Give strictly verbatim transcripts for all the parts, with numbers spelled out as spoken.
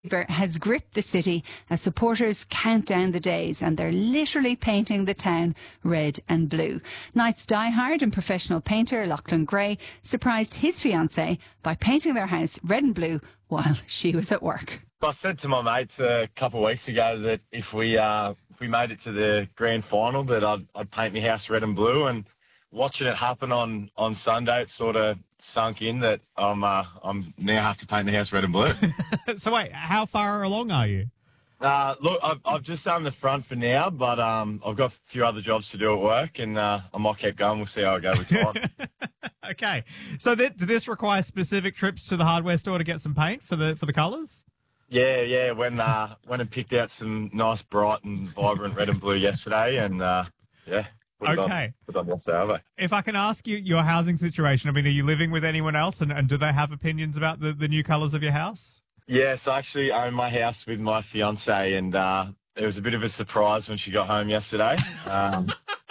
fever has gripped the city as supporters count down the days, and they're literally painting the town red and blue. Knights diehard and professional painter Lachlan Gray surprised his fiancée by painting their house red and blue while she was at work. I said to my mates a couple of weeks ago that if we uh, if we made it to the grand final, that I'd, I'd paint my house red and blue. And watching it happen on, on Sunday, it sort of sunk in that I'm uh, I'm now have to paint the house red and blue. So wait, how far along are you? Uh, look, I've, I've just done the front for now, but um, I've got a few other jobs to do at work, and uh, I might keep going. We'll see how I go with time. Okay, so th- does this require specific trips to the hardware store to get some paint for the for the colours? Yeah, yeah. When uh, went and picked out some nice, bright and vibrant red and blue yesterday, and uh, yeah. Put Okay. On, put on yesterday. If I can ask you your housing situation, I mean, are you living with anyone else, and, and do they have opinions about the, the new colours of your house? Yes, I actually own my house with my fiancée, and uh, it was a bit of a surprise when she got home yesterday. Um,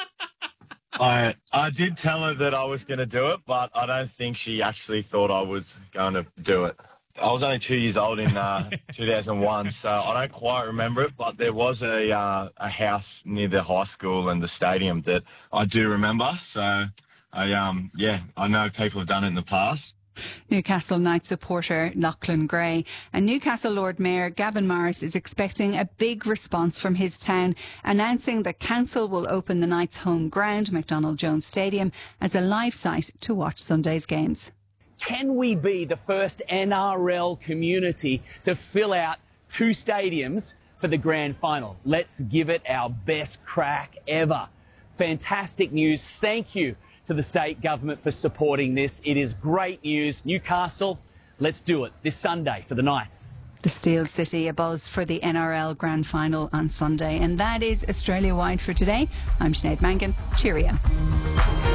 I I did tell her that I was going to do it, but I don't think she actually thought I was going to do it. I was only two years old in uh, two thousand one, so I don't quite remember it, but there was a uh, a house near the high school and the stadium that I do remember. So, I um yeah, I know people have done it in the past. Newcastle Knights supporter Lachlan Gray. And Newcastle Lord Mayor Gavin Morris is expecting a big response from his town, announcing that council will open the Knights' home ground, McDonald Jones Stadium, as a live site to watch Sunday's games. Can we be the first N R L community to fill out two stadiums for the grand final? Let's give it our best crack ever. Fantastic news. Thank you to the state government for supporting this. It is great news. Newcastle, let's do it this Sunday for the Knights. The Steel City a buzz for the N R L Grand Final on Sunday. And that is Australia-wide for today. I'm Sinead Mangan. Cheerio.